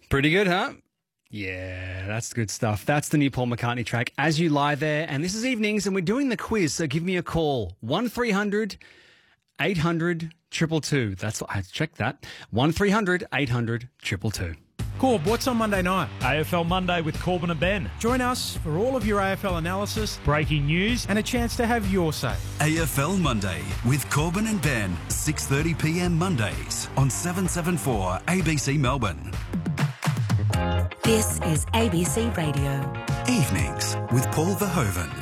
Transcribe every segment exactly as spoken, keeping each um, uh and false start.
Pretty good, huh? Yeah, that's good stuff. That's the new Paul McCartney track, As You Lie There. And this is Evenings, and we're doing the quiz, so give me a call. one three hundred eight hundred two two two. That's what I had to check that. one three hundred eight hundred two two two. Corb, what's on Monday night? A F L Monday with Corbin and Ben. Join us for all of your A F L analysis Breaking news. and a chance to have your say. A F L Monday with Corbin and Ben, six thirty p m Mondays on seven seventy-four A B C Melbourne. This is A B C Radio. Evenings with Paul Verhoeven.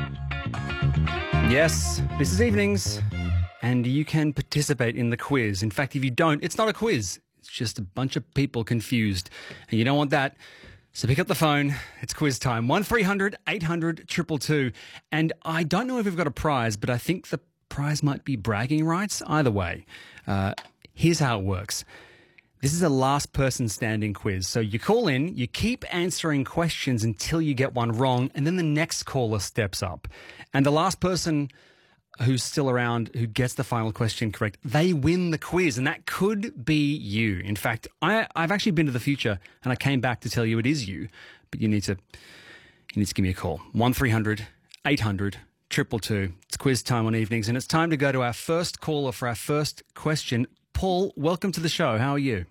Yes, this is Evenings, and you can participate in the quiz. In fact, if you don't, it's not a quiz. It's just a bunch of people confused, and you don't want that. So pick up the phone. It's quiz time. one three hundred eight hundred two two two. And I don't know if we've got a prize, but I think the prize might be bragging rights. Either way, uh, here's how it works. This is a last person standing quiz. So you call in, you keep answering questions until you get one wrong, and then the next caller steps up. And the last person who's still around, who gets the final question correct, they win the quiz, and that could be you. In fact, I, I've actually been to the future, and I came back to tell you it is you, but you need to you need to give me a call. one three hundred eight hundred two two two. It's quiz time on Evenings, and it's time to go to our first caller for our first question. Paul, welcome to the show. How are you?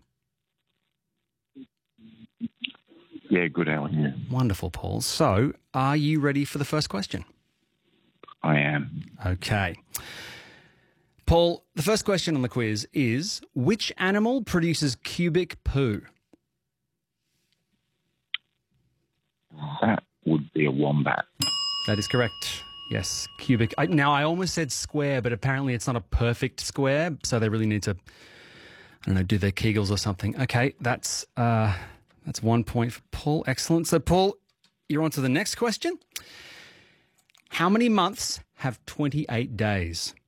Yeah, good, Alan. Yeah. Wonderful, Paul. So, are you ready for the first question? I am. Okay. Paul, the first question on the quiz is, which animal produces cubic poo? That would be a wombat. That is correct. Yes, cubic. I, now, I almost said square, but apparently it's not a perfect square, so they really need to, I don't know, do their Kegels or something. Okay, that's uh, that's one point for Paul. Excellent. So, Paul, you're on to the next question. How many months have twenty-eight days?